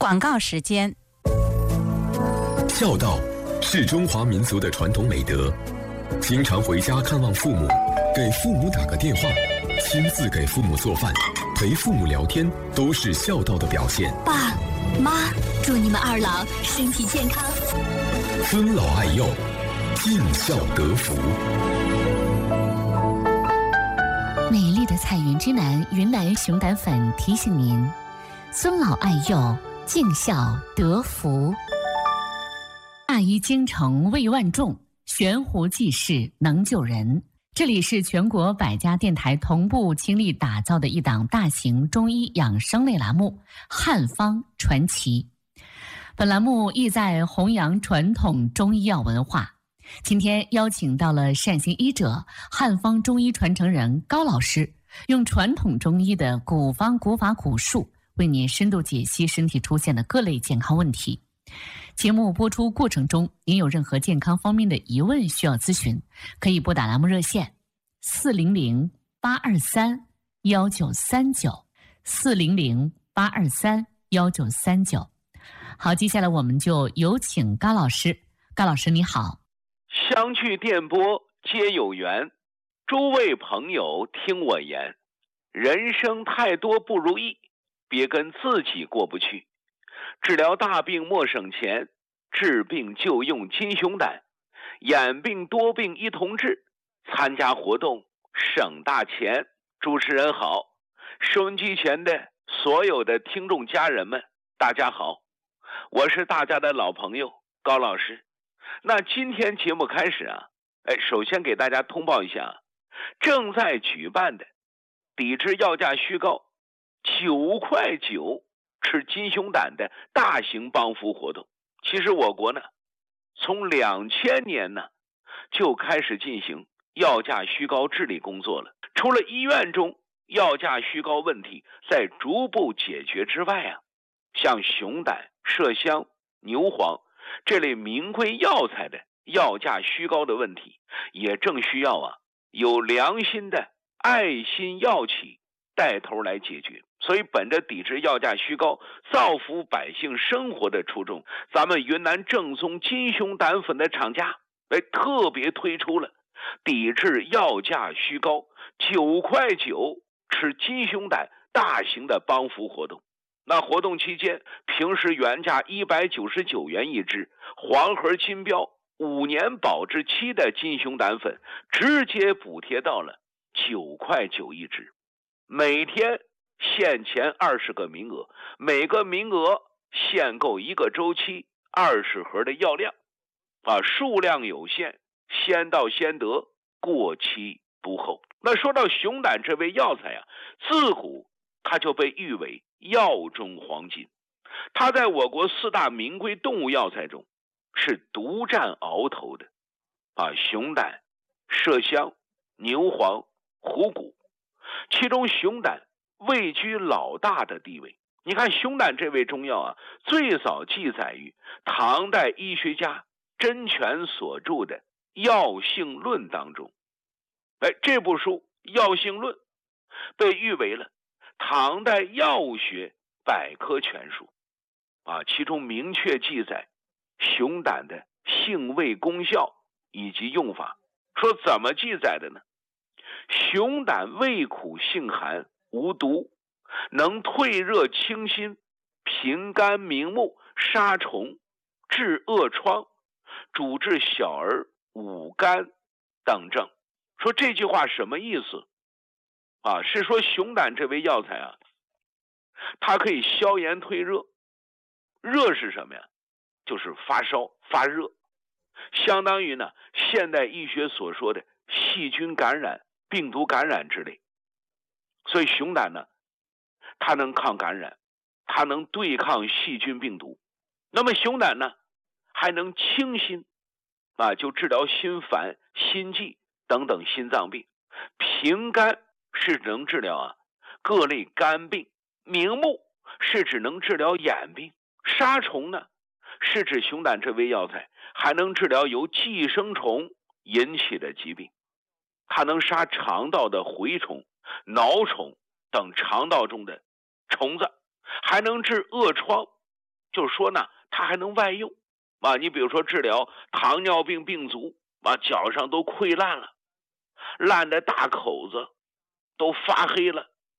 广告时间。 孝道是中华民族的传统美德，经常回家看望父母，给父母打个电话，亲自给父母做饭，陪父母聊天，都是孝道的表现。 爸妈，祝你们二老身体健康， 尊老爱幼，尽孝得福。 美丽的彩云之南云南熊胆粉提醒您：尊老爱幼，尽孝得福。大医精诚为万众，悬壶济世能救人。这里是全国100家电台同步倾力打造的一档大型中医养生类栏目《汉方传奇》。本栏目意在弘扬传统中医药文化。今天邀请到了善行医者、汉方中医传承人高老师，用传统中医的古方、古法、古术，为您深度解析身体出现的各类健康问题。节目播出过程中，您有任何健康方面的疑问需要咨询，可以拨打栏目热线400-823-1939，400-823-1939。好，接下来我们就有请高老师。高老师你好。 相聚电波皆有缘，诸位朋友听我言，人生太多不如意，别跟自己过不去。治疗大病莫省钱，治病就用金熊胆，眼病多病一同治，参加活动省大钱。主持人好，收音机前的所有的听众家人们，大家好，我是大家的老朋友高老师。那今天节目开始啊，首先给大家通报一下，正在举办的抵制药价虚高9块9吃金熊胆的大型帮扶活动。其实我国呢，从2000年呢就开始进行药价虚高治理工作了。除了医院中药价虚高问题在逐步解决之外啊，像熊胆、麝香、牛黄这类名贵药材的药价虚高的问题，也正需要啊有良心的爱心药企带头来解决。所以本着抵制药价虚高、造福百姓生活的初衷，咱们云南正宗金熊胆粉的厂家特别推出了抵制药价虚高9块9吃金熊胆大型的帮扶活动。那活动期间，平时原价199元一支，黄盒金标5年保质期的金熊胆粉直接补贴到了9块9一支。每天限前20个名额，每个名额限购1个周期20盒的药量数量有限，先到先得，过期不候。那说到熊胆这味药材啊，自古它就被誉为药中黄金，它在我国4大名贵动物药材中是独占鳌头的熊胆、麝香、牛黄、虎骨，其中熊胆位居老大的地位。你看熊胆这味中药啊，最早记载于唐代医学家甄权所著的《药性论》当中。这部书《药性论》被誉为了唐代药物学百科全书其中明确记载熊胆的性味功效以及用法。说怎么记载的呢？熊胆味苦性寒，无毒，能退热清心，平肝明目，杀虫，治恶疮，主治小儿五肝等症。说这句话什么意思是说熊胆这味药材它可以消炎退热。热是什么呀？就是发烧发热，相当于呢现代医学所说的细菌感染、病毒感染之类。所以熊胆呢，它能抗感染，它能对抗细菌病毒。那么熊胆呢还能清心就治疗心烦、心悸等等心脏病。平肝是能治疗各类肝病。明目是指能治疗眼病。杀虫呢是指熊胆这味药材还能治疗由寄生虫引起的疾病。它能杀肠道的蛔虫、蛲虫等肠道中的虫子，还能治恶疮， 就是说呢，它还能外用啊。你比如说治疗糖尿病病足啊，脚上都溃烂了，烂的大口子都发黑了，